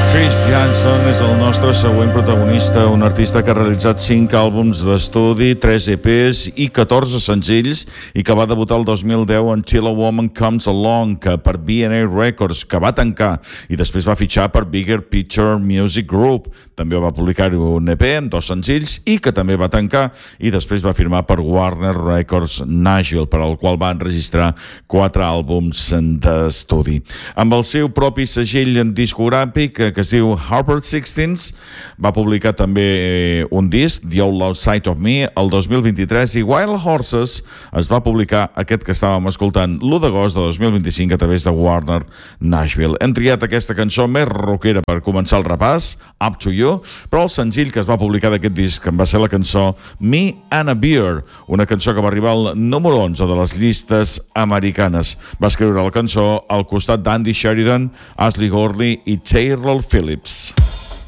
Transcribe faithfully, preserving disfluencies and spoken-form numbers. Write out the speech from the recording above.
Chris Janson és el nostre següent protagonista, un artista que ha realitzat cinc àlbums d'estudi, tres E Pes i catorze senzills, i que va debutar el dos mil deu Until a Woman Comes Along, que per B and A Records, que va tancar, i després va fitxar per Bigger Picture Music Group. També va publicar un E P amb dos senzills i que també va tancar, i després va firmar per Warner Records Nashville, per al qual va enregistrar quatre àlbums d'estudi. Amb el seu propi segell discogràfic, que es diu Harper Sixteens, va publicar també un disc, The Outlaw Side of Me, el dos mil vint-i-tres, i Wild Horses es va publicar, aquest que estàvem escoltant, l'u d'agost de dos mil vint-i-cinc a través de Warner Nashville. Hem triat aquesta cançó més rockera per començar el repàs, Up to You, però el senzill que es va publicar d'aquest disc va ser la cançó Me and a Beer, una cançó que va arribar al número onze de les llistes americanes. Va escriure la cançó al costat d'Andy Sheridan, Ashley Gorley i Taylor Phillips.